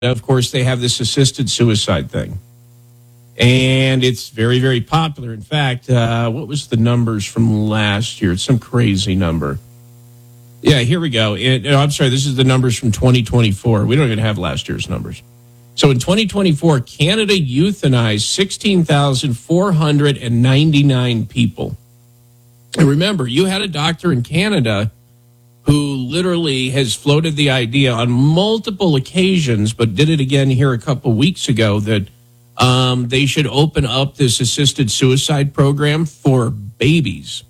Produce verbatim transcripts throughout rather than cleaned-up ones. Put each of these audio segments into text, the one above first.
of course, they have this assisted suicide thing. And it's very, very popular. In fact, uh, what was the numbers from last year? It's some crazy number. Yeah, here we go. It, no, I'm sorry, this is the numbers from twenty twenty-four. We don't even have last year's numbers. So in twenty twenty-four, Canada euthanized sixteen thousand four hundred ninety-nine people. And remember, you had a doctor in Canada who literally has floated the idea on multiple occasions, but did it again here a couple weeks ago, that um, they should open up this assisted suicide program for babies.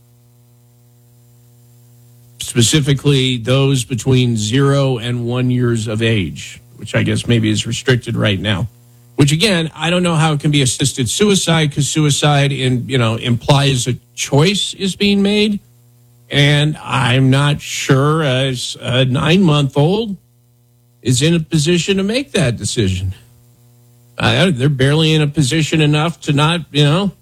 Specifically, those between zero and one years of age, which I guess maybe is restricted right now. Which, again, I don't know how it can be assisted suicide, because suicide in, you know, implies a choice is being made. And I'm not sure as a nine-month-old is in a position to make that decision. Uh, they're barely in a position enough to not, you know,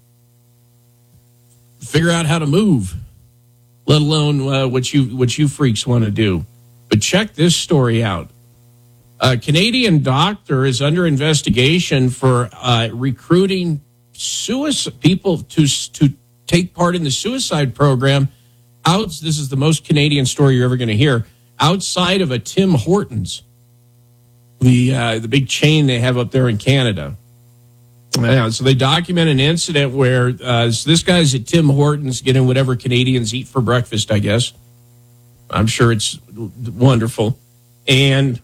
figure out how to move, let alone uh, what you what you freaks want to do. But check this story out. A Canadian doctor is under investigation for uh, recruiting suicide people to to take part in the suicide program. Out, this is the most Canadian story you're ever going to hear. Outside of a Tim Hortons, the uh, the big chain they have up there in Canada. Yeah, so they document an incident where uh, so this guy's at Tim Hortons getting whatever Canadians eat for breakfast, I guess. I'm sure it's wonderful. And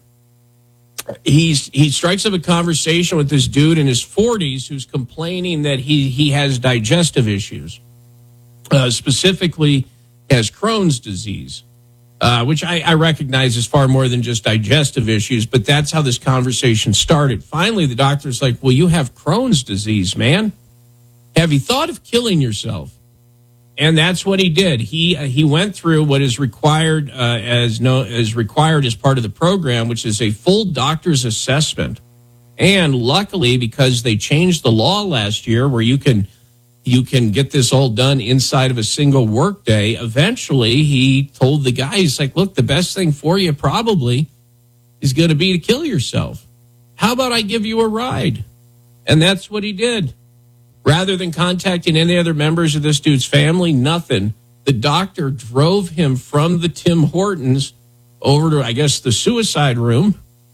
he's he strikes up a conversation with this dude in his forties who's complaining that he, he has digestive issues, uh, specifically has Crohn's disease, uh, which I, I recognize is far more than just digestive issues, but that's how this conversation started. Finally, the doctor's like, well, you have Crohn's disease, man. Have you thought of killing yourself? And that's what he did. He uh, he went through what is required uh, as no as required as part of the program, which is a full doctor's assessment. And luckily, because they changed the law last year, where you can you can get this all done inside of a single workday. Eventually, he told the guy, he's like, "Look, the best thing for you probably is going to be to kill yourself. How about I give you a ride?" And that's what he did. Rather than contacting any other members of this dude's family, nothing. The doctor drove him from the Tim Hortons over to, I guess, the suicide room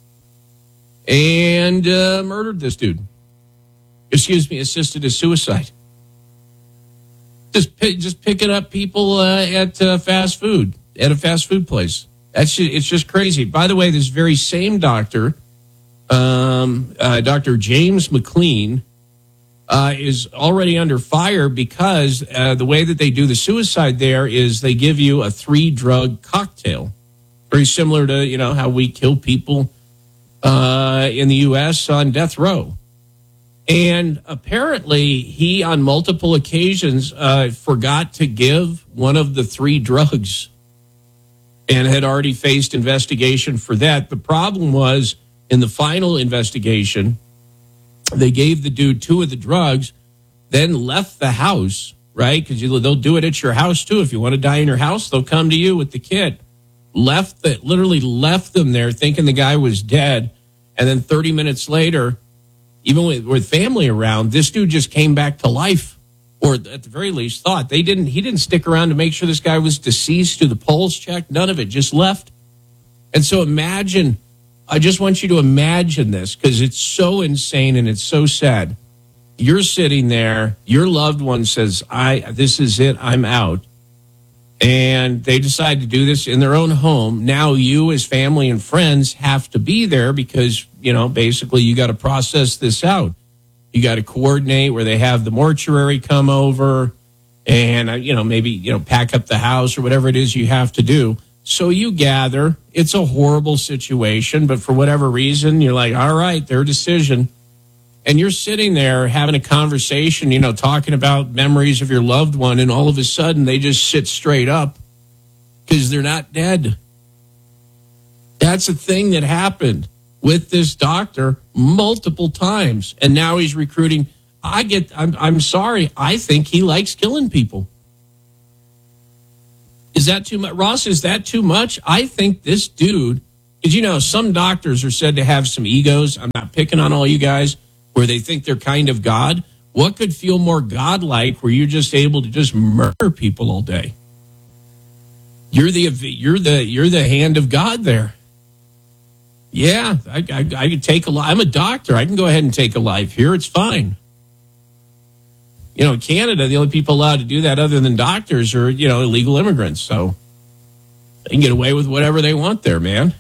and uh, murdered this dude. Excuse me, assisted his suicide. Just just picking up people uh, at uh, fast food, at a fast food place. That's just, it's just crazy. By the way, this very same doctor, um, uh, Doctor James McLean, Uh, is already under fire because uh, the way that they do the suicide there is they give you a three-drug cocktail. Very similar to, you know, how we kill people uh, in the U S on death row. And apparently he, on multiple occasions, uh, forgot to give one of the three drugs and had already faced investigation for that. The problem was, in the final investigation, they gave the dude two of the drugs, then left the house, right? Because they'll do it at your house, too. If you want to die in your house, they'll come to you with the kit. Left the, literally left them there thinking the guy was dead. And then thirty minutes later, even with, with family around, this dude just came back to life. Or at the very least thought. They didn't, he didn't stick around to make sure this guy was deceased, do the pulse check, none of it, just left. And so imagine... I just want you to imagine this because it's so insane and it's so sad. You're sitting there, your loved one says, "I this is it, I'm out." And they decide to do this in their own home. Now you as family and friends have to be there because, you know, basically you got to process this out. You got to coordinate where they have the mortuary come over and, uh, you know, maybe, you know, pack up the house or whatever it is you have to do. So you gather. It's a horrible situation, but for whatever reason, you're like, all right, their decision. And you're sitting there having a conversation, you know, talking about memories of your loved one, and all of a sudden they just sit straight up because they're not dead. That's a thing that happened with this doctor multiple times, and now he's recruiting. I get, I'm, I'm sorry, I think he likes killing people. Is that too much? Ross, is that too much? I think this dude Because, you know, some doctors are said to have some egos. I'm not picking on all you guys, where they think they're kind of God. What could feel more godlike where you're just able to just murder people all day? You're the you're the you're the hand of God there. Yeah, I, I, I could take a life. I'm a doctor. I can go ahead and take a life here. It's fine. You know, in Canada, the only people allowed to do that other than doctors are, you know, illegal immigrants. So they can get away with whatever they want there, man.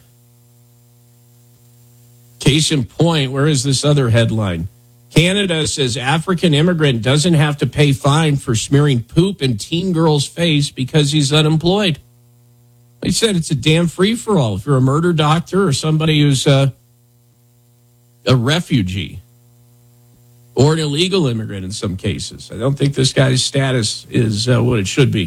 Case in point, where is this other headline? Canada says African immigrant doesn't have to pay fine for smearing poop in teen girl's face because he's unemployed. They said it's a damn free-for-all. If you're a murder doctor or somebody who's a, a refugee or an illegal immigrant in some cases. I don't think this guy's status is uh, what it should be.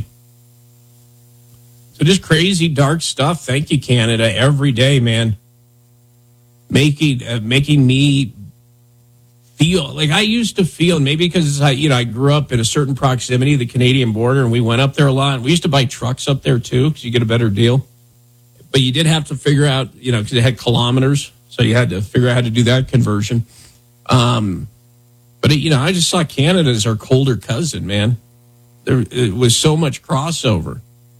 So just crazy, dark stuff. Thank you, Canada, every day, man. Making uh, making me feel like I used to feel, maybe because I, you know, I grew up in a certain proximity of the Canadian border, and we went up there a lot. And we used to buy trucks up there too, because you get a better deal. But you did have to figure out, you know, because it had kilometers, so you had to figure out how to do that conversion. Um, but it, you know, I just saw Canada as our colder cousin, man. There it was so much crossover,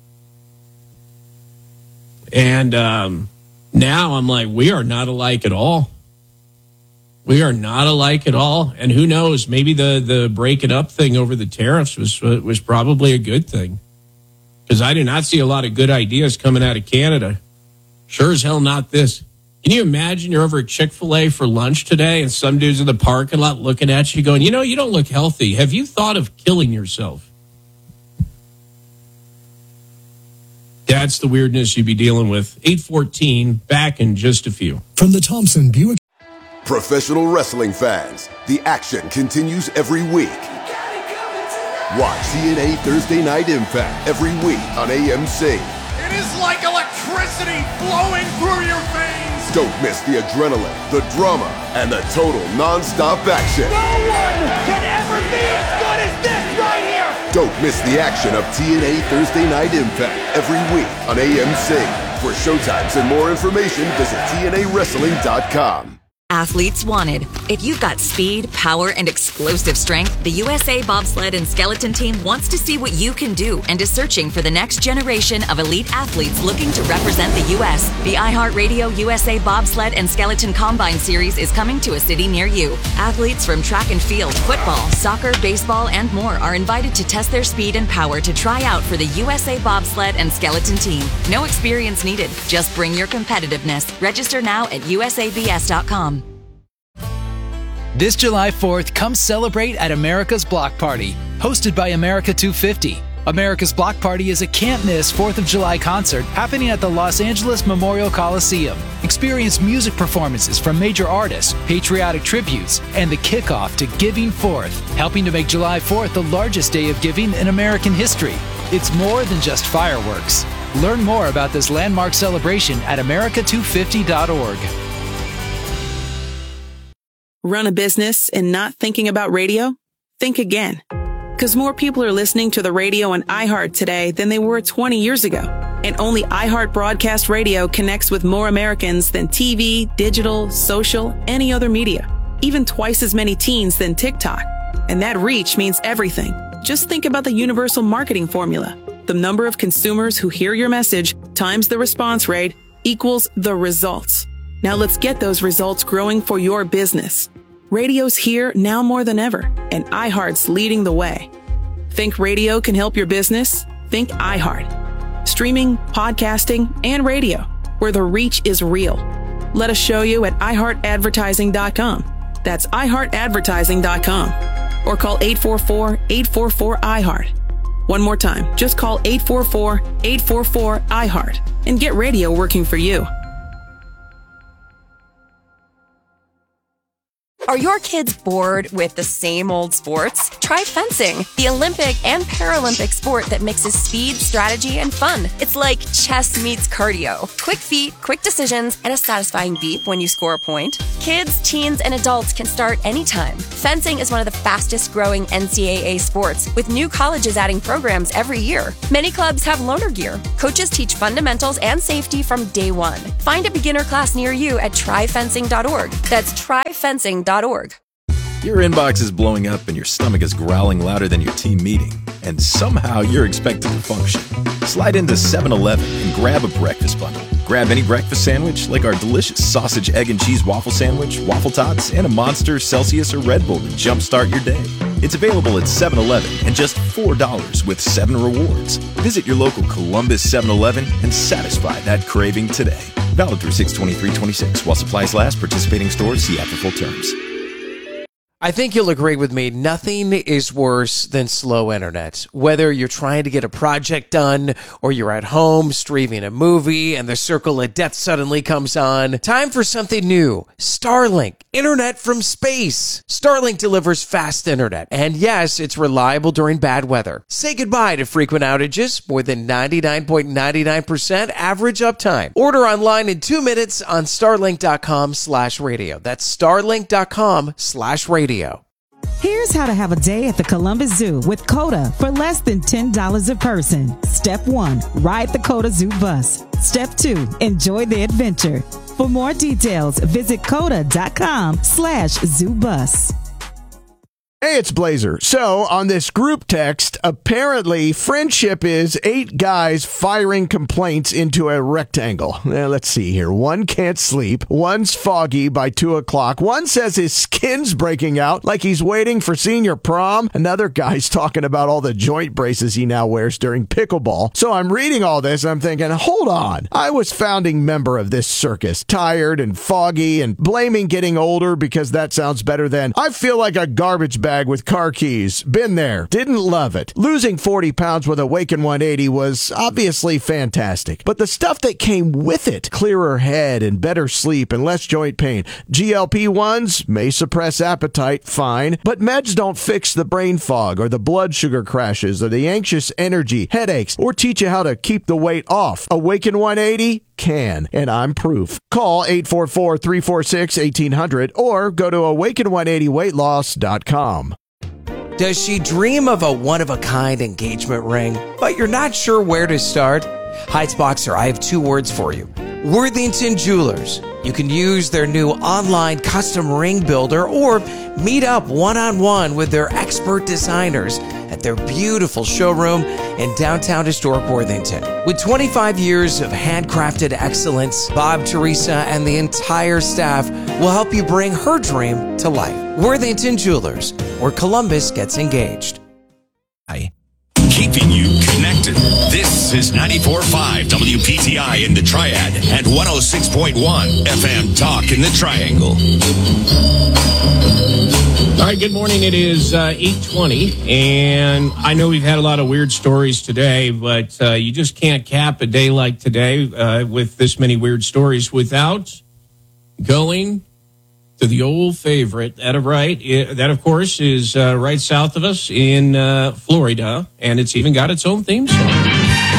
and um, now I'm like, we are not alike at all. We are not alike at all. And who knows, maybe the, the break it up thing over the tariffs was was probably a good thing. Because I do not see a lot of good ideas coming out of Canada. Sure as hell not this. Can you imagine you're over at Chick-fil-A for lunch today and some dude's in the parking lot looking at you going, you know, you don't look healthy. Have you thought of killing yourself? That's the weirdness you'd be dealing with. eight fourteen, back in just a few. From the Thompson Buick. Professional wrestling fans, the action continues every week. Watch T N A Thursday Night Impact every week on A M C. It is like electricity flowing through your veins. Don't miss the adrenaline, the drama, and the total non-stop action. No one can ever be as good as this right here. Don't miss the action of T N A Thursday Night Impact every week on A M C. For showtimes and more information, visit T N A wrestling dot com. Athletes wanted. If you've got speed, power, and explosive strength, the U S A Bobsled and Skeleton Team wants to see what you can do and is searching for the next generation of elite athletes looking to represent the U S. The iHeartRadio U S A Bobsled and Skeleton Combine Series is coming to a city near you. Athletes from track and field, football, soccer, baseball, and more are invited to test their speed and power to try out for the U S A Bobsled and Skeleton Team. No experience needed. Just bring your competitiveness. Register now at U S A B S dot com. This July fourth, come celebrate at America's Block Party, hosted by America two fifty. America's Block Party is a can't-miss fourth of July concert happening at the Los Angeles Memorial Coliseum. Experience music performances from major artists, patriotic tributes, and the kickoff to Giving Fourth, helping to make July fourth the largest day of giving in American history. It's more than just fireworks. Learn more about this landmark celebration at America two fifty dot org. Run a business and not thinking about radio? Think again. Because more people are listening to the radio on iHeart today than they were twenty years ago. And only iHeart Broadcast Radio connects with more Americans than T V, digital, social, any other media. Even twice as many teens than TikTok. And that reach means everything. Just think about the universal marketing formula. The number of consumers who hear your message times the response rate equals the results. Now let's get those results growing for your business. Radio's here now more than ever, and iHeart's leading the way. Think radio can help your business? Think iHeart. Streaming, podcasting, and radio, where the reach is real. Let us show you at i heart advertising dot com. That's i heart advertising dot com. Or call eight four four, eight four four, I heart. One more time, just call eight four four, eight four four, I heart and get radio working for you. Are your kids bored with the same old sports? Try fencing, the Olympic and Paralympic sport that mixes speed, strategy, and fun. It's like chess meets cardio. Quick feet, quick decisions, and a satisfying beep when you score a point. Kids, teens, and adults can start anytime. Fencing is one of the fastest growing N C double A sports, with new colleges adding programs every year. Many clubs have loaner gear. Coaches teach fundamentals and safety from day one. Find a beginner class near you at try fencing dot org. That's try fencing dot org. Your inbox is blowing up and your stomach is growling louder than your team meeting, and somehow you're expected to function. Slide into seven eleven and grab a breakfast bundle. Grab any breakfast sandwich like our delicious sausage, egg, and cheese waffle sandwich, waffle tots, and a Monster, Celsius, or Red Bull to jumpstart your day. It's available at seven eleven and just four dollars with seven rewards. Visit your local Columbus seven eleven and satisfy that craving today. Valid through six twenty-three twenty-six. While supplies last, participating stores, see app for full terms. I think you'll agree with me. Nothing is worse than slow internet. Whether you're trying to get a project done or you're at home streaming a movie and the circle of death suddenly comes on. Time for something new. Starlink. Internet from space. Starlink delivers fast internet. And yes, it's reliable during bad weather. Say goodbye to frequent outages. More than ninety-nine point nine nine percent average uptime. Order online in two minutes on starlink.com slash radio. That's starlink.com slash radio. Here's how to have a day at the Columbus Zoo with COTA for less than ten dollars a person. Step one, ride the COTA Zoo bus. Step two, enjoy the adventure. For more details, visit COTA.com slash zoo bus. Hey, it's Blazer. So, on this group text, apparently friendship is eight guys firing complaints into a rectangle. Now, let's see here. One can't sleep. One's foggy by two o'clock. One says his skin's breaking out like he's waiting for senior prom. Another guy's talking about all the joint braces he now wears during pickleball. So, I'm reading all this and I'm thinking, hold on. I was founding member of this circus. Tired and foggy and blaming getting older because that sounds better than I feel like a garbage bag with car keys. Been there. Didn't love it. Losing forty pounds with Awaken one eighty was obviously fantastic. But the stuff that came with it, clearer head and better sleep and less joint pain. G L P ones may suppress appetite, fine. But meds don't fix the brain fog or the blood sugar crashes or the anxious energy, headaches, or teach you how to keep the weight off. Awaken one eighty can, and I'm proof. Call eight four four, three four six, one eight hundred or go to awaken one eighty weight loss dot com. Does she dream of a one-of-a-kind engagement ring, but you're not sure where to start? Heights Boxer, I have two words for you. Worthington Jewelers. You can use their new online custom ring builder or meet up one-on-one with their expert designers at their beautiful showroom in downtown historic Worthington. With twenty-five years of handcrafted excellence, Bob, Teresa, and the entire staff will help you bring her dream to life. Worthington Jewelers, where Columbus gets engaged. Hi. Keeping you connected. This is ninety-four point five W P T I in the Triad and one oh six point one F M Talk in the Triangle. All right, good morning. It is uh, eight twenty, and I know we've had a lot of weird stories today, but uh, you just can't cap a day like today uh, with this many weird stories without going to the old favorite. That, right, that of course, is uh, right south of us in uh, Florida, and it's even got its own theme song.